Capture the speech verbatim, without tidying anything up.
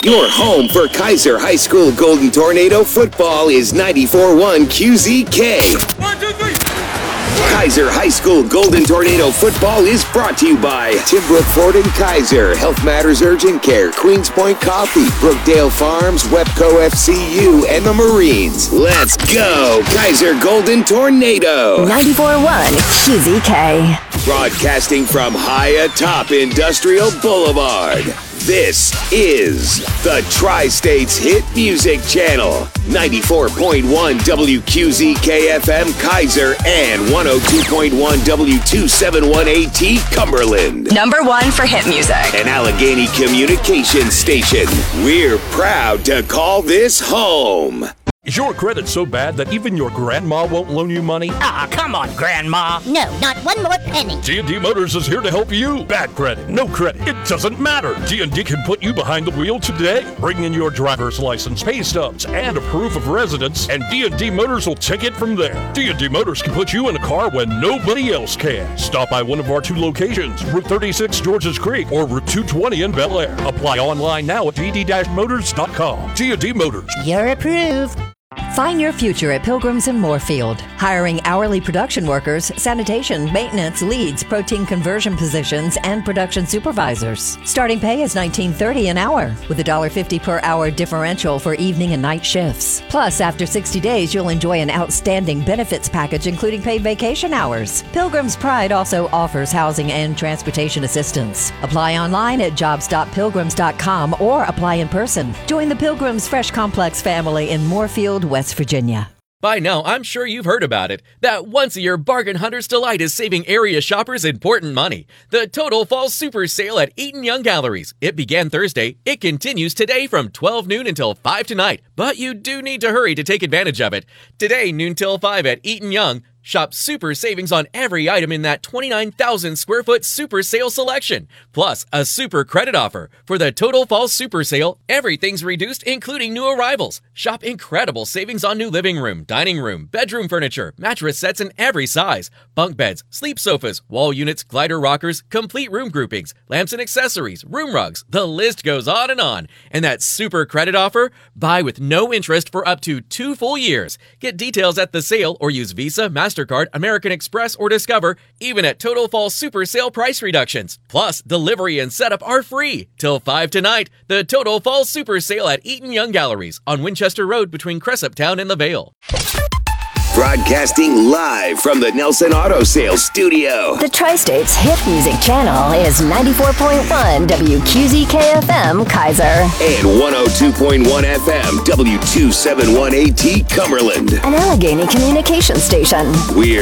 Your home for Kaiser High School Golden Tornado football is ninety-four point one Q Z K. One, two, three. Kaiser High School Golden Tornado football is brought to you by Timbrook Ford and Kaiser, Health Matters Urgent Care, Queens Point Coffee, Brookdale Farms, Webco F C U, and the Marines. Let's go, Kaiser Golden Tornado. ninety-four point one Q Z K. Broadcasting from high atop Industrial Boulevard. This is the Tri-States Hit Music Channel. ninety-four point one W Q Z K F M Kaiser and one oh two point one W two seventy-one A T Cumberland. Number one for hit music. An Allegheny communication station. We're proud to call this home. Is your credit so bad that even your grandma won't loan you money? Ah, come on, Grandma. No, not one more penny. D and D Motors is here to help you. Bad credit, no credit, it doesn't matter. D and D can put you behind the wheel today. Bring in your driver's license, pay stubs, and a proof of residence, and D and D Motors will take it from there. D and D Motors can put you in a car when nobody else can. Stop by one of our two locations, Route thirty-six Georges Creek or Route two twenty in Bel Air. Apply online now at d d motors dot com. D and D Motors. You're approved. Find your future at Pilgrims in Moorfield. Hiring hourly production workers, sanitation, maintenance, leads, protein conversion positions, and production supervisors. Starting pay is nineteen thirty an hour, with a one dollar fifty per hour differential for evening and night shifts. Plus, after sixty days, you'll enjoy an outstanding benefits package, including paid vacation hours. Pilgrim's Pride also offers housing and transportation assistance. Apply online at jobs dot pilgrims dot com or apply in person. Join the Pilgrims Fresh Complex family in Moorfield, West Virginia. By now, I'm sure you've heard about it. That once-a-year Bargain Hunter's Delight is saving area shoppers important money. The Total Fall Super Sale at Eaton Young Galleries. It began Thursday. It continues today from twelve noon until five tonight. But you do need to hurry to take advantage of it. Today, noon till five at Eaton Young. Shop super savings on every item in that twenty-nine thousand square foot super sale selection. Plus, a super credit offer. For the Total Fall Super Sale, everything's reduced, including new arrivals. Shop incredible savings on new living room, dining room, bedroom furniture, mattress sets in every size, bunk beds, sleep sofas, wall units, glider rockers, complete room groupings, lamps and accessories, room rugs. The list goes on and on. And that super credit offer? Buy with no interest for up to two full years. Get details at the sale or use Visa, MasterCard, American Express, or Discover, even at Total Fall Super Sale price reductions. Plus, delivery and setup are free. Till five tonight, the Total Fall Super Sale at Eaton Young Galleries on Winchester Road between Cressup Town and the Vale. Broadcasting live from the Nelson Auto Sales Studio. The Tri-States Hit Music Channel is ninety-four point one W Q Z K F M Kaiser. And one oh two point one F M W two seventy-one A T Cumberland. An Allegheny communication station. We're